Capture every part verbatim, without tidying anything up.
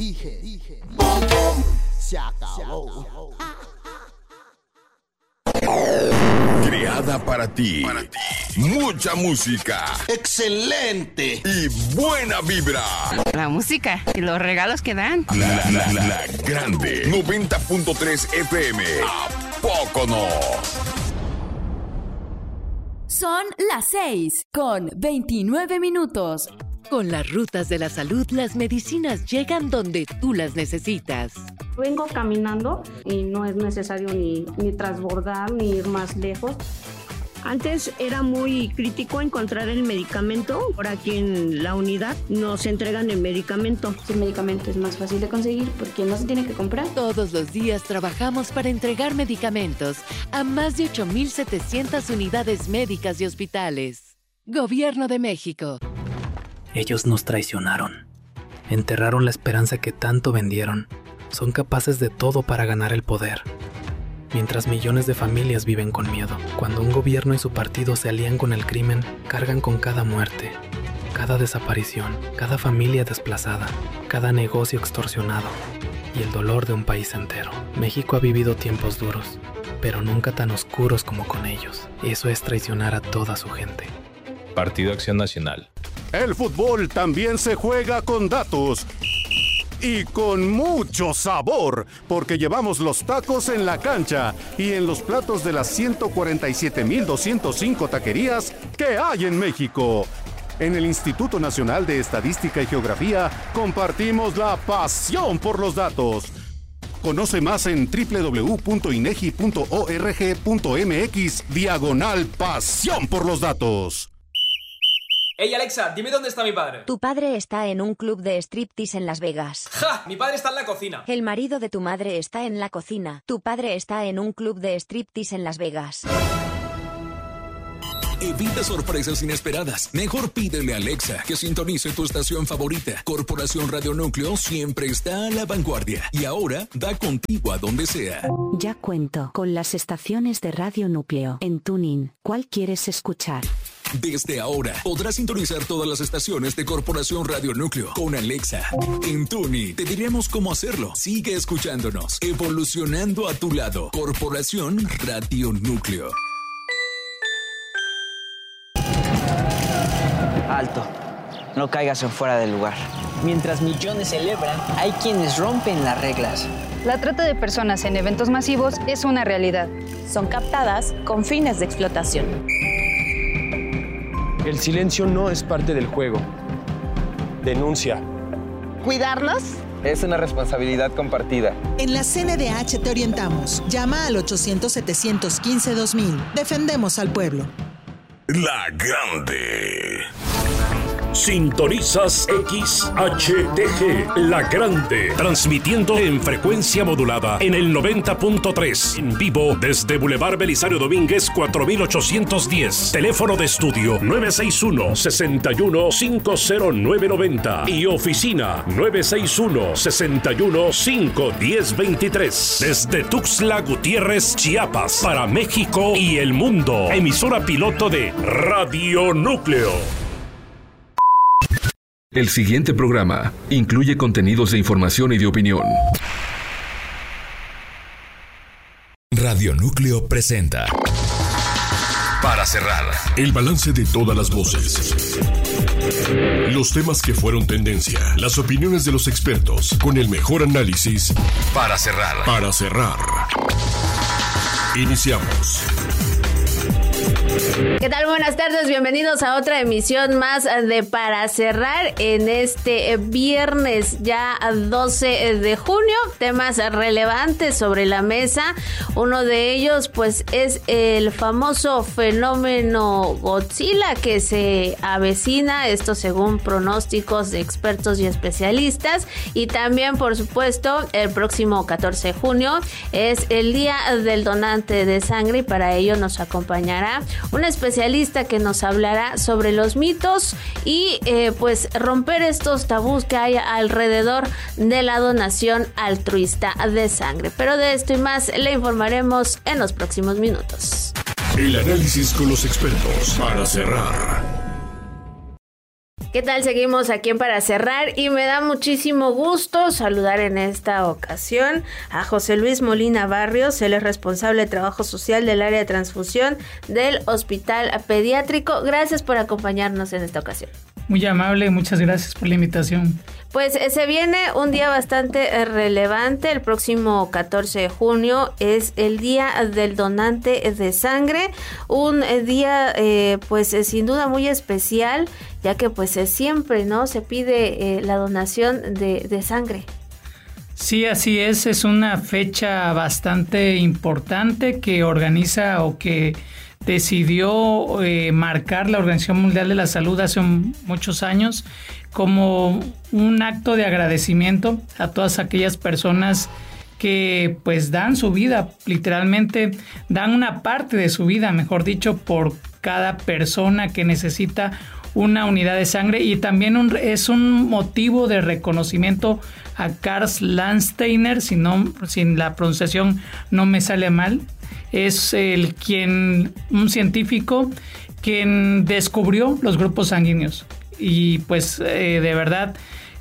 dije, dije, bom, bom, se acabó. Creada para ti. para ti. Mucha música. Excelente. Y buena vibra. La música y los regalos que dan. La, la, la, la grande. noventa punto tres F M. ¿A poco no? Son las seis con veintinueve minutos. Con las rutas de la salud, las medicinas llegan donde tú las necesitas. Vengo caminando y no es necesario ni, ni transbordar ni ir más lejos. Antes era muy crítico encontrar el medicamento. Ahora aquí en la unidad nos entregan el medicamento. El medicamento es más fácil de conseguir porque no se tiene que comprar. Todos los días trabajamos para entregar medicamentos a más de ocho mil setecientas unidades médicas y hospitales. Gobierno de México. Ellos nos traicionaron. Enterraron la esperanza que tanto vendieron. Son capaces de todo para ganar el poder. Mientras millones de familias viven con miedo. Cuando un gobierno y su partido se alían con el crimen, cargan con cada muerte, cada desaparición, cada familia desplazada, cada negocio extorsionado y el dolor de un país entero. México ha vivido tiempos duros, pero nunca tan oscuros como con ellos. Eso es traicionar a toda su gente. Partido Acción Nacional. El fútbol también se juega con datos. Y con mucho sabor, porque llevamos los tacos en la cancha y en los platos de las ciento cuarenta y siete mil doscientas cinco taquerías que hay en México. En el Instituto Nacional de Estadística y Geografía compartimos la pasión por los datos. Conoce más en doble u doble u doble u punto inegi punto org punto mx diagonal pasión por los datos. Hey Alexa, dime dónde está mi padre. Tu padre está en un club de striptease en Las Vegas. ¡Ja! Mi padre está en la cocina. El marido de tu madre está en la cocina. Tu padre está en un club de striptease en Las Vegas. Evita sorpresas inesperadas. Mejor pídele a Alexa que sintonice tu estación favorita. Corporación Radio Núcleo siempre está a la vanguardia. Y ahora da contigo a donde sea. Ya cuento con las estaciones de Radio Núcleo en TuneIn. ¿Cuál quieres escuchar? Desde ahora podrás sintonizar todas las estaciones de Corporación Radio Núcleo con Alexa. En TuneIn te diremos cómo hacerlo. Sigue escuchándonos, evolucionando a tu lado. Corporación Radio Núcleo. Alto, no caigas en fuera del lugar. Mientras millones celebran, hay quienes rompen las reglas. La trata de personas en eventos masivos es una realidad. Son captadas con fines de explotación. El silencio no es parte del juego. Denuncia. ¿Cuidarlos? Es una responsabilidad compartida. En la C N D H te orientamos. Llama al ochocientos, setecientos quince, dos mil. Defendemos al pueblo. La Grande. Sintonizas X H T G, La Grande, transmitiendo en frecuencia modulada en el noventa punto tres, en vivo desde Boulevard Belisario Domínguez cuatro mil ochocientos diez, teléfono de estudio nueve seis uno, seis uno, cinco cero nueve nueve cero y oficina nueve seis uno, seis uno, cinco uno cero dos tres, desde Tuxtla Gutiérrez, Chiapas, para México y el mundo, emisora piloto de Radio Núcleo. El siguiente programa incluye contenidos de información y de opinión. Radio Núcleo presenta Para cerrar, el balance de todas las voces. Los temas que fueron tendencia, las opiniones de los expertos, con el mejor análisis. Para cerrar. Para cerrar. Iniciamos. ¿Qué tal? Buenas tardes, bienvenidos a otra emisión más de Para Cerrar en este viernes ya doce de junio. Temas relevantes sobre la mesa. Uno de ellos pues es el famoso fenómeno Godzilla que se avecina, esto según pronósticos de expertos y especialistas. Y también, por supuesto, el próximo catorce de junio es el Día del Donante de Sangre y para ello nos acompañará un especialista que nos hablará sobre los mitos y eh, pues romper estos tabús que hay alrededor de la donación altruista de sangre. Pero de esto y más le informaremos en los próximos minutos. El análisis con los expertos para cerrar. ¿Qué tal? Seguimos aquí en Para Cerrar y me da muchísimo gusto saludar en esta ocasión a José Luis Molina Barrios. Él es responsable de trabajo social del área de transfusión del Hospital Pediátrico. Gracias por acompañarnos en esta ocasión. Muy amable, muchas gracias por la invitación. Pues eh, se viene un día bastante eh, relevante. El próximo catorce de junio es el Día del Donante de Sangre. Un eh, día eh, pues eh, sin duda muy especial, ya que pues eh, siempre no se pide eh, la donación de, de sangre. Sí, así es. Es una fecha bastante importante que organiza o que decidió eh, marcar la Organización Mundial de la Salud hace un, muchos años como un acto de agradecimiento a todas aquellas personas que pues dan su vida, literalmente dan una parte de su vida, mejor dicho, por cada persona que necesita una unidad de sangre, y también un, es un motivo de reconocimiento a Karl Landsteiner, si, no, si la pronunciación no me sale mal. Es el quien, un científico quien descubrió los grupos sanguíneos, y pues eh, de verdad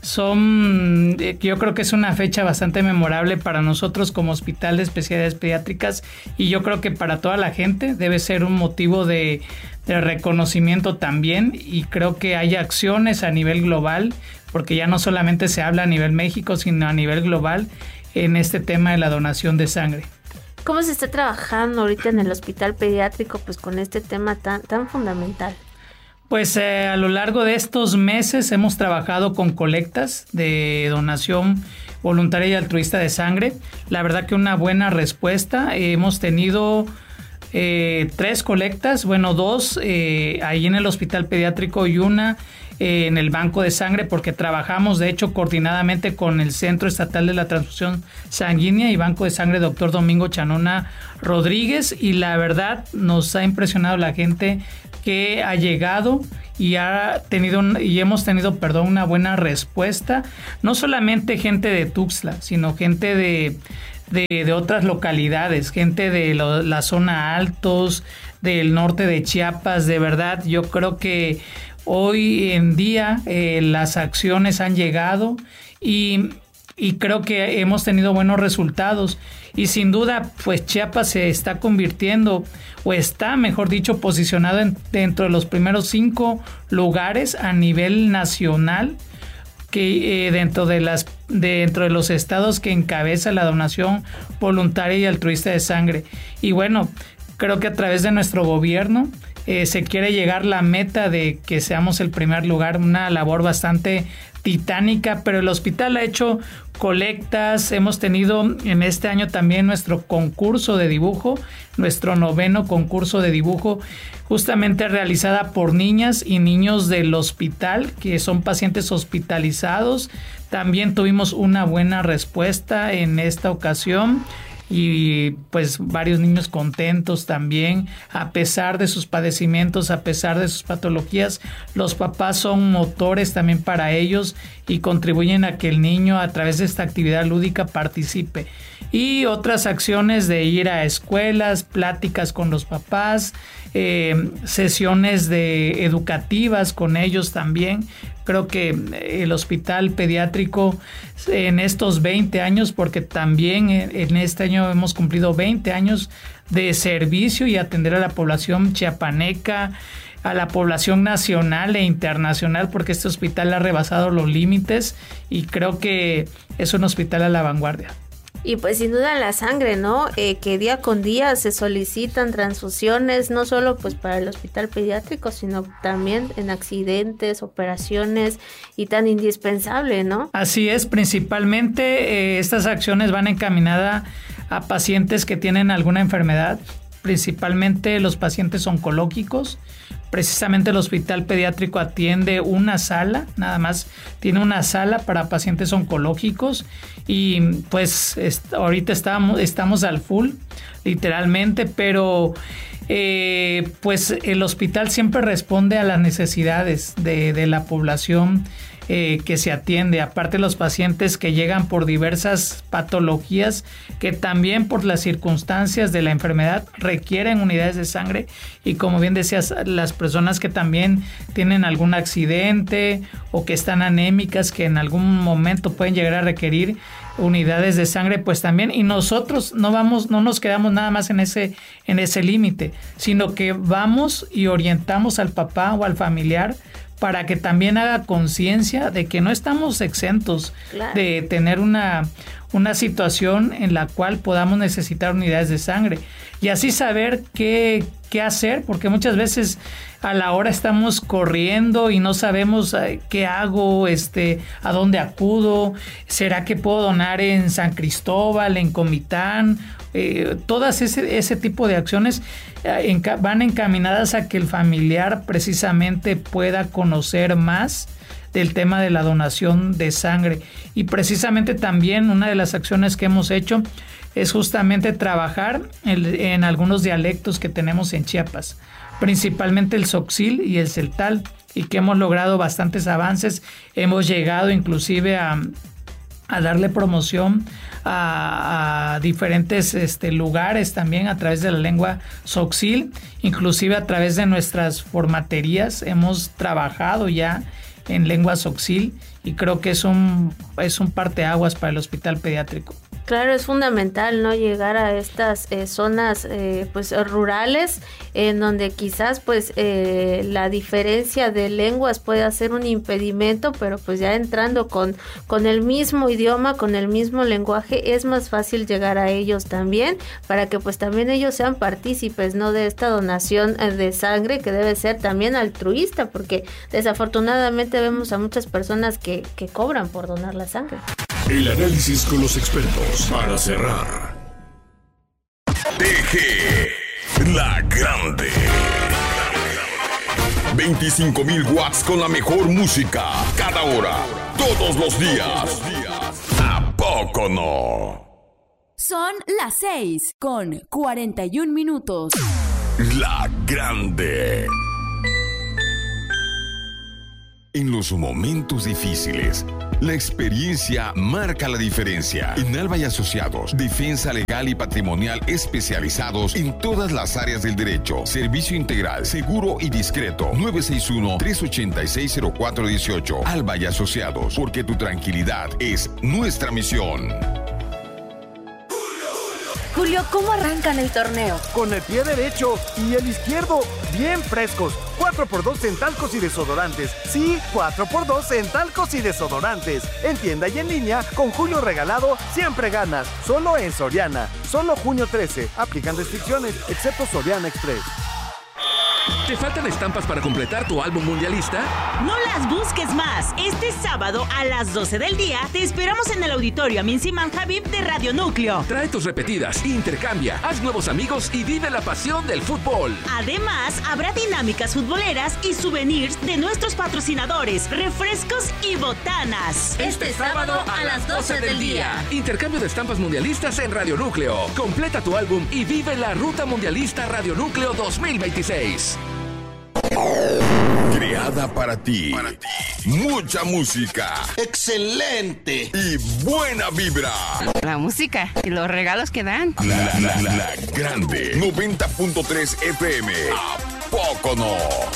son, eh, yo creo que es una fecha bastante memorable para nosotros como Hospital de Especialidades Pediátricas, y yo creo que para toda la gente debe ser un motivo de, de reconocimiento también, y creo que hay acciones a nivel global, porque ya no solamente se habla a nivel México, sino a nivel global en este tema de la donación de sangre. ¿Cómo se está trabajando ahorita en el Hospital Pediátrico pues con este tema tan, tan fundamental? Pues eh, a lo largo de estos meses hemos trabajado con colectas de donación voluntaria y altruista de sangre. La verdad que una buena respuesta. Eh, hemos tenido eh, tres colectas, bueno, dos eh, ahí en el Hospital Pediátrico y una eh, en el Banco de Sangre, porque trabajamos de hecho coordinadamente con el Centro Estatal de la Transfusión Sanguínea y Banco de Sangre Doctor Domingo Chanona Rodríguez, y la verdad nos ha impresionado la gente que ha llegado y ha tenido y hemos tenido, perdón, una buena respuesta, no solamente gente de Tuxtla, sino gente de de, de otras localidades, gente de lo, la zona Altos, del norte de Chiapas. De verdad, yo creo que hoy en día eh, las acciones han llegado y, y creo que hemos tenido buenos resultados. Y sin duda, pues Chiapas se está convirtiendo, o está, mejor dicho, posicionado en, dentro de los primeros cinco lugares a nivel nacional, que eh, dentro de las dentro de los estados que encabeza la donación voluntaria y altruista de sangre. Y bueno, creo que a través de nuestro gobierno eh, se quiere llegar la meta de que seamos el primer lugar, una labor bastante titánica, pero el hospital ha hecho colectas. Hemos tenido en este año también nuestro concurso de dibujo, nuestro noveno concurso de dibujo, justamente realizada por niñas y niños del hospital, que son pacientes hospitalizados. También tuvimos una buena respuesta en esta ocasión, y pues varios niños contentos también, a pesar de sus padecimientos, a pesar de sus patologías. Los papás son motores también para ellos y contribuyen a que el niño a través de esta actividad lúdica participe. Y otras acciones de ir a escuelas, pláticas con los papás, eh, sesiones de educativas con ellos también. Creo que el Hospital Pediátrico en estos veinte años, porque también en este año hemos cumplido veinte años de servicio y atender a la población chiapaneca, a la población nacional e internacional, porque este hospital ha rebasado los límites y creo que es un hospital a la vanguardia. Y pues sin duda la sangre, ¿no? Eh, que día con día se solicitan transfusiones, no solo pues para el hospital pediátrico, sino también en accidentes, operaciones, y tan indispensable, ¿no? Así es, principalmente eh, estas acciones van encaminadas a pacientes que tienen alguna enfermedad, principalmente los pacientes oncológicos. Precisamente el hospital pediátrico atiende una sala, nada más tiene una sala para pacientes oncológicos, y pues est- ahorita estamos, estamos al full, literalmente, pero eh, pues el hospital siempre responde a las necesidades de, de la población eh, que se atiende. Aparte, los pacientes que llegan por diversas patologías que también por las circunstancias de la enfermedad requieren unidades de sangre, y como bien decías, las personas que también tienen algún accidente o que están anémicas, que en algún momento pueden llegar a requerir unidades de sangre, pues también. Y nosotros no vamos, no nos quedamos nada más en ese, en ese límite, sino que vamos y orientamos al papá o al familiar para que también haga conciencia de que no estamos exentos claro. de tener una, una situación en la cual podamos necesitar unidades de sangre, y así saber qué, qué hacer, porque muchas veces a la hora estamos corriendo y no sabemos qué hago, este, a dónde acudo, será que puedo donar en San Cristóbal, en Comitán. Eh, todas ese, ese tipo de acciones eh, enca- van encaminadas a que el familiar precisamente pueda conocer más del tema de la donación de sangre. Y precisamente también una de las acciones que hemos hecho es justamente trabajar en, en algunos dialectos que tenemos en Chiapas, principalmente el Tzotzil y el Celtal, y que hemos logrado bastantes avances. Hemos llegado inclusive a, a darle promoción a, a diferentes este, lugares también a través de la lengua Tzotzil, inclusive a través de nuestras formaterías hemos trabajado ya en lengua Tzotzil, y creo que es un, es un parteaguas para el hospital pediátrico. Claro, es fundamental, ¿no?, llegar a estas eh, zonas eh, pues rurales, en donde quizás pues eh, la diferencia de lenguas puede ser un impedimento, pero pues ya entrando con, con el mismo idioma, con el mismo lenguaje, es más fácil llegar a ellos también, para que pues también ellos sean partícipes, ¿no?, de esta donación de sangre, que debe ser también altruista, porque desafortunadamente vemos a muchas personas que, que cobran por donar la sangre. El análisis con los expertos para cerrar. T G, la grande. veinticinco mil watts con la mejor música, cada hora, todos los días. ¿A poco no? Son las seis con cuarenta y un minutos. La grande. En los momentos difíciles, la experiencia marca la diferencia. En Alba y Asociados, defensa legal y patrimonial especializados en todas las áreas del derecho. Servicio integral, seguro y discreto. nueve seis uno, tres ocho seis, cero cuatro uno ocho. Alba y Asociados, porque tu tranquilidad es nuestra misión. Julio, ¿cómo arrancan el torneo? Con el pie derecho y el izquierdo bien frescos. cuatro por dos en talcos y desodorantes. Sí, cuatro por dos en talcos y desodorantes. En tienda y en línea, con Julio regalado, siempre ganas. Solo en Soriana. Solo junio trece. Aplican restricciones, excepto Soriana Express. ¿Te faltan estampas para completar tu álbum mundialista? No las busques más. Este sábado a las doce del día te esperamos en el auditorio Amin Siman Habib de Radio Núcleo. Trae tus repetidas, intercambia, haz nuevos amigos y vive la pasión del fútbol. Además, habrá dinámicas futboleras y souvenirs de nuestros patrocinadores, refrescos y botanas. Este, este sábado a las doce del día. Intercambio de estampas mundialistas en Radio Núcleo. Completa tu álbum y vive la Ruta Mundialista Radio Núcleo dos mil veintiséis. Creada para ti. para ti. Mucha música. ¡Excelente! Y buena vibra. La música y los regalos que dan. La, la, la, la grande. noventa punto tres F M. ¿A poco no?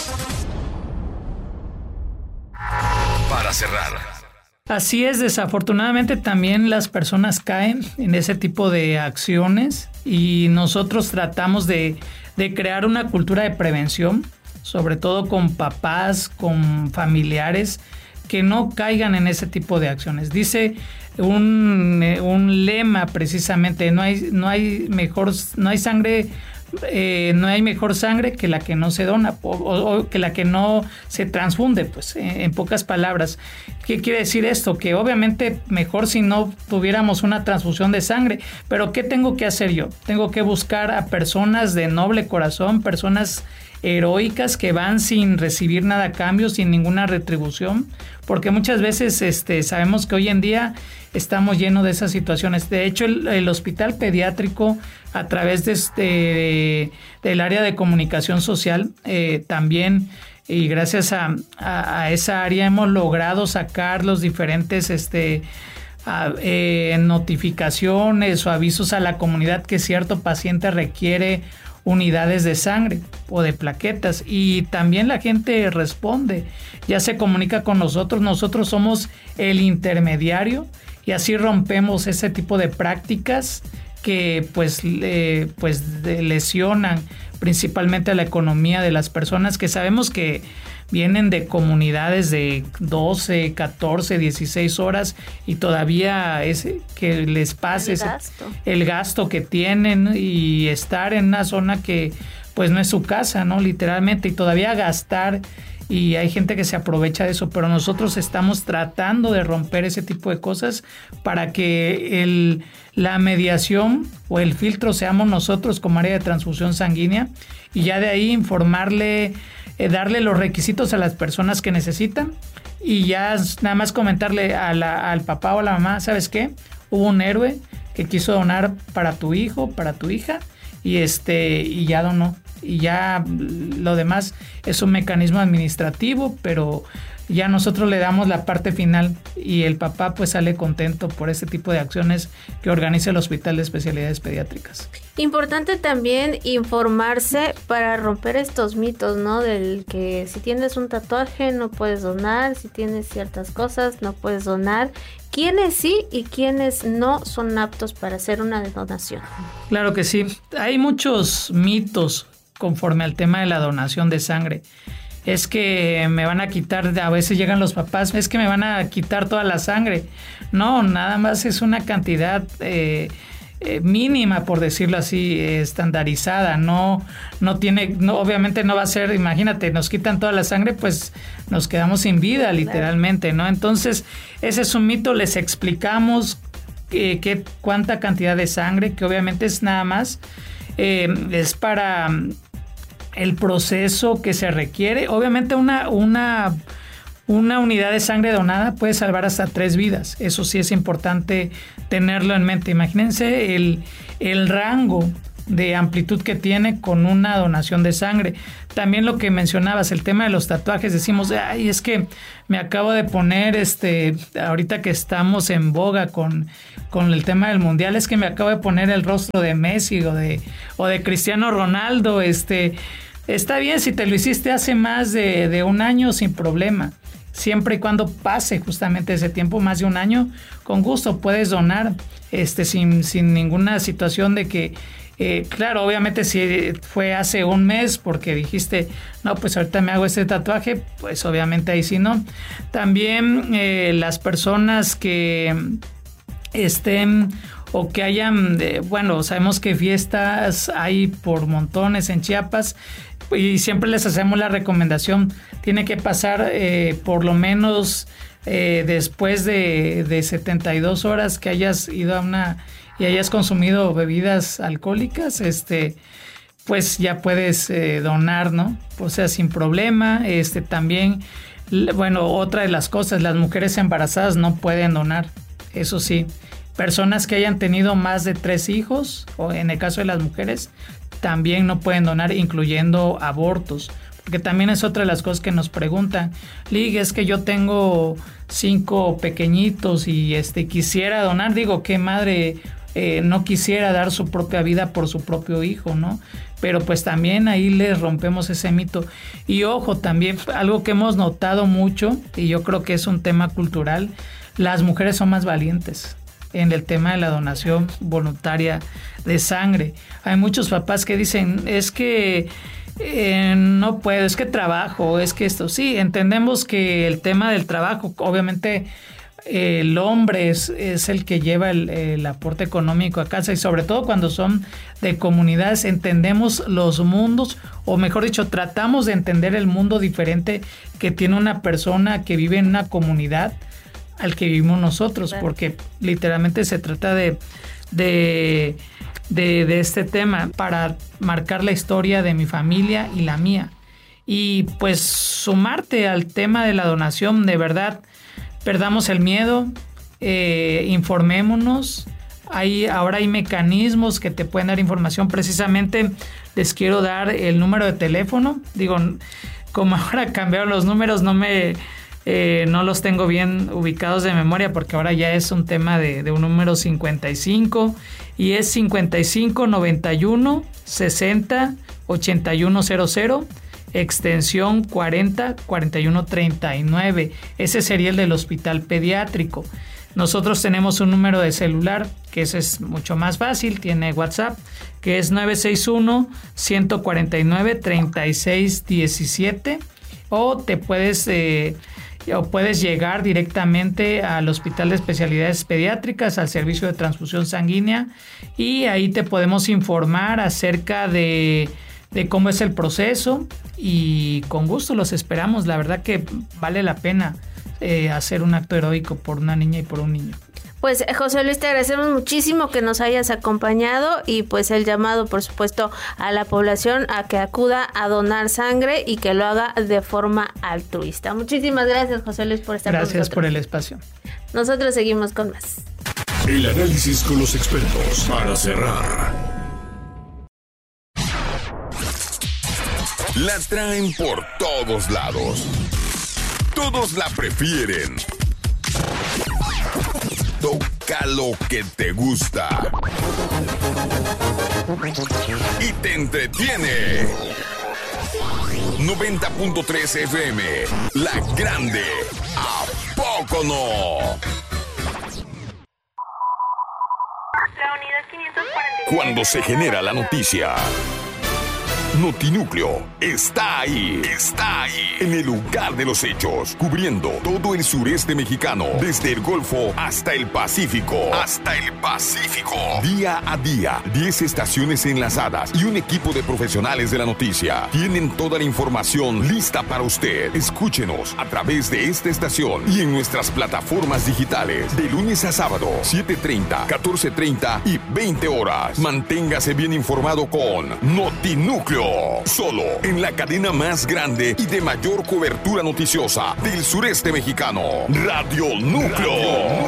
Para cerrar. Así es, desafortunadamente también las personas caen en ese tipo de acciones, y nosotros tratamos de, de crear una cultura de prevención, sobre todo con papás, con familiares, que no caigan en ese tipo de acciones. Dice un, un lema precisamente, no hay, no hay mejor, no hay sangre, eh, no hay mejor sangre que la que no se dona, o, o, o que la que no se transfunde, pues, en, en pocas palabras. ¿Qué quiere decir esto? Que obviamente mejor si no tuviéramos una transfusión de sangre, pero ¿qué tengo que hacer yo? Tengo que buscar a personas de noble corazón, personas heroicas que van sin recibir nada a cambio, sin ninguna retribución, porque muchas veces este, sabemos que hoy en día estamos llenos de esas situaciones. De hecho, el, el hospital pediátrico, a través de este, de, del área de comunicación social, eh, también y gracias a, a, a esa área hemos logrado sacar los diferentes este, a, eh, notificaciones o avisos a la comunidad que cierto paciente requiere unidades de sangre o de plaquetas, y también la gente responde, ya se comunica con nosotros, nosotros somos el intermediario y así rompemos ese tipo de prácticas que pues, eh, pues lesionan principalmente a la economía de las personas que sabemos que vienen de comunidades de doce, catorce, dieciséis horas y todavía es que les pase el gasto. Ese, el gasto que tienen y estar en una zona que pues no es su casa, ¿no? Literalmente, y todavía gastar, y hay gente que se aprovecha de eso, pero nosotros estamos tratando de romper ese tipo de cosas para que el, la mediación o el filtro seamos nosotros como área de transfusión sanguínea, y ya de ahí informarle, eh, darle los requisitos a las personas que necesitan, y ya nada más comentarle a la, al papá o a la mamá, ¿sabes qué? Hubo un héroe que quiso donar para tu hijo, para tu hija, y este y ya donó. Y ya lo demás es un mecanismo administrativo, pero ya nosotros le damos la parte final y el papá pues sale contento por este tipo de acciones que organiza el Hospital de Especialidades Pediátricas. Importante también informarse para romper estos mitos, ¿no? Del que si tienes un tatuaje no puedes donar, si tienes ciertas cosas no puedes donar. ¿Quiénes sí y quiénes no son aptos para hacer una donación? Claro que sí. Hay muchos mitos conforme al tema de la donación de sangre. Es que me van a quitar, a veces llegan los papás, es que me van a quitar toda la sangre. No, nada más es una cantidad eh, eh, mínima, por decirlo así, eh, estandarizada. No, no tiene, no, obviamente no va a ser, imagínate, nos quitan toda la sangre, pues nos quedamos sin vida, literalmente, ¿no? Entonces, ese es un mito, les explicamos eh, qué, cuánta cantidad de sangre, que obviamente es nada más, eh, es para el proceso que se requiere. Obviamente una, una, una unidad de sangre donada puede salvar hasta tres vidas. Eso sí es importante tenerlo en mente. Imagínense el, el rango de amplitud que tiene con una donación de sangre. También lo que mencionabas, el tema de los tatuajes, decimos, ay, es que me acabo de poner, este, ahorita que estamos en boga con, con el tema del mundial, es que me acabo de poner el rostro de Messi o de, o de Cristiano Ronaldo. Este, está bien si te lo hiciste hace más de, de un año, sin problema. Siempre y cuando pase justamente ese tiempo, más de un año, con gusto puedes donar, este, sin, sin ninguna situación de que Eh, claro, obviamente si fue hace un mes porque dijiste, no, pues ahorita me hago este tatuaje, pues obviamente ahí sí no. También eh, las personas que estén o que hayan, eh, bueno, sabemos que fiestas hay por montones en Chiapas y siempre les hacemos la recomendación, tiene que pasar eh, por lo menos eh, después de, de setenta y dos horas que hayas ido a una y hayas consumido bebidas alcohólicas, este, pues ya puedes eh, donar, ¿no? O sea, sin problema. Este, también, bueno, otra de las cosas, las mujeres embarazadas no pueden donar, eso sí. Personas que hayan tenido más de tres hijos, o en el caso de las mujeres, también no pueden donar, incluyendo abortos. Porque también es otra de las cosas que nos preguntan. Lig, es que yo tengo cinco pequeñitos y este quisiera donar. Digo, qué madre eh, no quisiera dar su propia vida por su propio hijo, ¿no? Pero pues también ahí les rompemos ese mito. Y ojo, también algo que hemos notado mucho, y yo creo que es un tema cultural, las mujeres son más valientes en el tema de la donación voluntaria de sangre. Hay muchos papás que dicen, es que eh, no puedo, es que trabajo, es que esto. Sí, entendemos que el tema del trabajo, obviamente eh, el hombre es, es el que lleva el, el aporte económico a casa, y sobre todo cuando son de comunidades, entendemos los mundos, o mejor dicho, tratamos de entender el mundo diferente que tiene una persona que vive en una comunidad al que vivimos nosotros, claro. Porque literalmente se trata de, de, de, de este tema para marcar la historia de mi familia y la mía. Y pues sumarte al tema de la donación, de verdad, perdamos el miedo, eh, informémonos. Hay, ahora hay mecanismos que te pueden dar información. Precisamente les quiero dar el número de teléfono. Digo, como ahora cambiaron los números, no me eh, no los tengo bien ubicados de memoria, porque ahora ya es un tema de, de un número cincuenta y cinco, y es cincuenta y cinco noventa y uno sesenta ochenta y uno cero cero, extensión cuarenta cuarenta y uno treinta y nueve. Ese sería el del hospital pediátrico. Nosotros tenemos un número de celular, que ese es mucho más fácil, tiene WhatsApp, que es nueve seis uno uno cuatro nueve tres seis uno siete, o te puedes eh, o puedes llegar directamente al Hospital de Especialidades Pediátricas, al servicio de transfusión sanguínea, y ahí te podemos informar acerca de, de cómo es el proceso, y con gusto los esperamos. La verdad que vale la pena eh, hacer un acto heroico por una niña y por un niño. Pues José Luis, te agradecemos muchísimo que nos hayas acompañado, y pues el llamado, por supuesto, a la población a que acuda a donar sangre y que lo haga de forma altruista. Muchísimas gracias, José Luis, por estar con nosotros. Gracias por el espacio. Nosotros seguimos con más. El análisis con los expertos para cerrar. La traen por todos lados. Todos la prefieren. Toca lo que te gusta y te entretiene. noventa punto tres F M, La Grande. ¿A poco no? Cuando se genera la noticia, Notinúcleo está ahí, está ahí, en el lugar de los hechos, cubriendo todo el sureste mexicano, desde el Golfo hasta el Pacífico, hasta el Pacífico. Día a día, diez estaciones enlazadas y un equipo de profesionales de la noticia tienen toda la información lista para usted. Escúchenos a través de esta estación y en nuestras plataformas digitales, de lunes a sábado, siete treinta, catorce treinta y veinte horas. Manténgase bien informado con Notinúcleo. Solo en la cadena más grande y de mayor cobertura noticiosa del sureste mexicano, Radio Núcleo.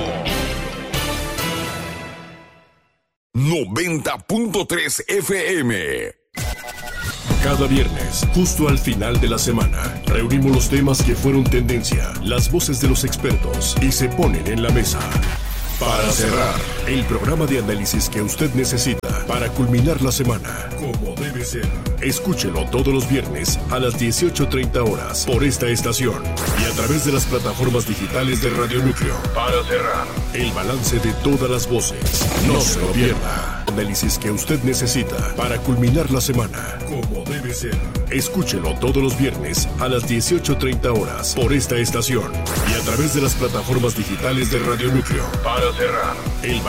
noventa punto tres F M. Cada viernes, justo al final de la semana, reunimos los temas que fueron tendencia, las voces de los expertos, y se ponen en la mesa. Para cerrar, el programa de análisis que usted necesita para culminar la semana, como debe ser. Escúchelo todos los viernes a las dieciocho treinta horas por esta estación y a través de las plataformas digitales de Radio Núcleo. Para cerrar, el balance de todas las voces. No se lo pierda. Análisis que usted necesita para culminar la semana, como debe ser. Escúchelo todos los viernes a las dieciocho treinta horas por esta estación y a través de las plataformas digitales de Radio Núcleo. Para cerrar, el